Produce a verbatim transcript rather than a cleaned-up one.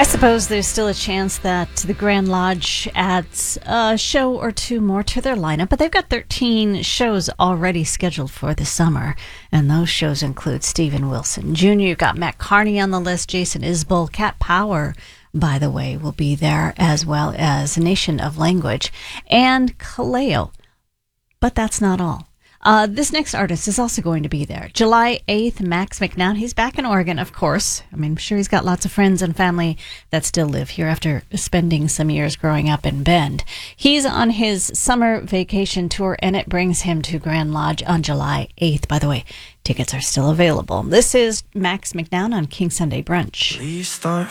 I suppose there's still a chance that the Grand Lodge adds a show or two more to their lineup, but they've got thirteen shows already scheduled for the summer, and those shows include Steven Wilson Junior You've got Matt Carney on the list, Jason Isbell, Cat Power, by the way, will be there, as well as Nation of Language, and Kaleo. But that's not all. Uh, this next artist is also going to be there. July eighth, Max McNown. He's back in Oregon, of course. I mean, I'm sure he's got lots of friends and family that still live here after spending some years growing up in Bend. He's on his summer vacation tour, and it brings him to Grand Lodge on July eighth. By the way, tickets are still available. This is Max McNown on King Sunday Brunch. Please start